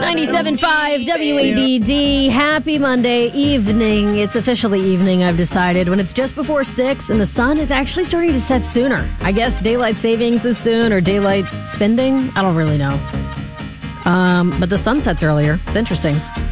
97.5 WABD. Happy Monday evening. It's officially evening, I've decided, when it's just before 6 and the sun is actually starting to set sooner. I guess daylight savings is soon, or daylight spending. I don't really know. But the sun sets earlier. It's interesting.